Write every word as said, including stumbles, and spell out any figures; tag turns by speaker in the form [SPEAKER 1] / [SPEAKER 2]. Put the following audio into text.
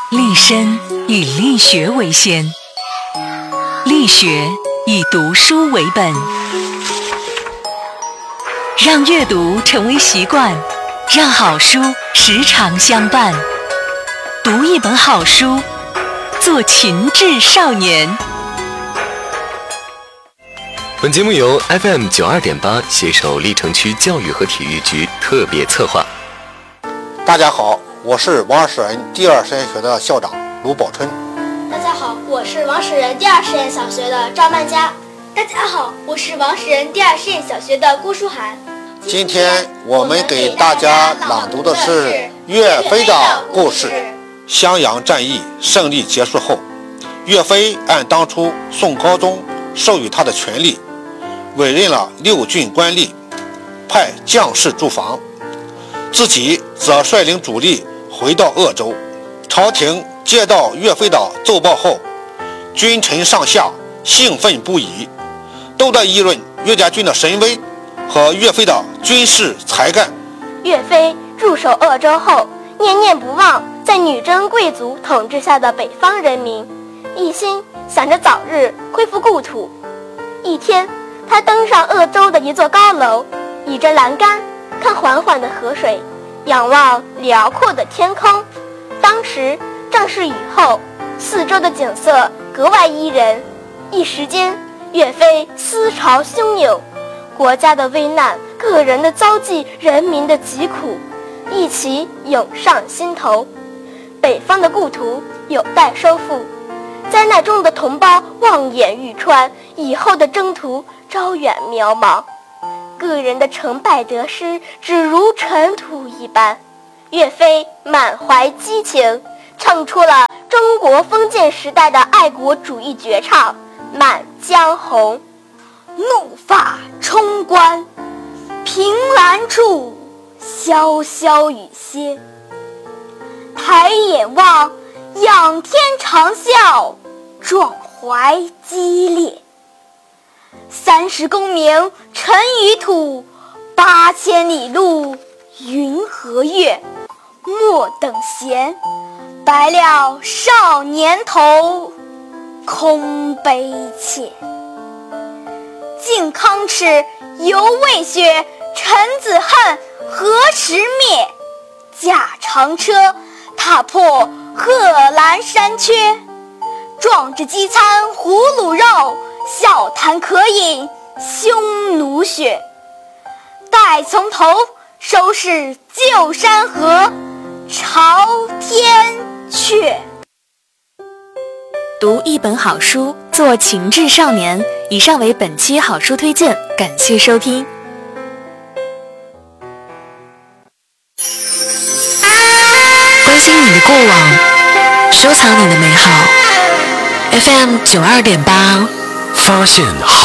[SPEAKER 1] 立身以力学为先，力学以读书为本，让阅读成为习惯，让好书时常相伴。读一本好书，做勤智少年。
[SPEAKER 2] 本节目由 F M 九二点八携手历城区教育和体育局特别策划。
[SPEAKER 3] 大家好，我是王使仁第二实验学的校长卢宝春。
[SPEAKER 4] 大家好，我是王使仁第二实验小学的赵曼佳。大家好，我是王使仁第二实验小学的郭书涵。
[SPEAKER 3] 今天我们给大家朗读的是岳飞的故事。襄阳战役胜利结束后，岳飞按当初宋高宗授予他的权力，委任了六郡官吏，派将士驻防，自己则率领主力回到鄂州。朝廷接到岳飞的奏报后，君臣上下兴奋不已，都在议论岳家军的神威和岳飞的军事才干。
[SPEAKER 4] 岳飞驻守鄂州后，念念不忘在女真贵族统治下的北方人民，一心想着早日恢复故土。一天，他登上鄂州的一座高楼，倚着栏杆看缓缓的河水，仰望辽阔的天空。当时正是雨后，四周的景色格外宜人。一时间，岳飞思潮汹涌，国家的危难，个人的遭际，人民的疾苦，一起涌上心头。北方的故土有待收复，灾难中的同胞望眼欲穿，以后的征途朝远渺茫。个人的成败得失只如尘土一般。岳飞满怀激情，唱出了中国封建时代的爱国主义绝唱《满江红》。怒发冲冠，凭栏处，潇潇雨歇。抬眼望，仰天长啸，壮怀激烈。三十功名尘与土，八千里路云和月。莫等闲，白了少年头，空悲切。靖康耻，犹未雪，臣子恨，何时灭？驾长车，踏破贺兰山缺。壮志饥餐胡虏肉，笑谈渴饮匈奴血。待从头，收拾旧山河，朝天阙。
[SPEAKER 1] 读一本好书，做勤智少年。以上为本期好书推荐，感谢收听。关心你的过往，收藏你的美好。F M 九二点八，
[SPEAKER 2] 发现好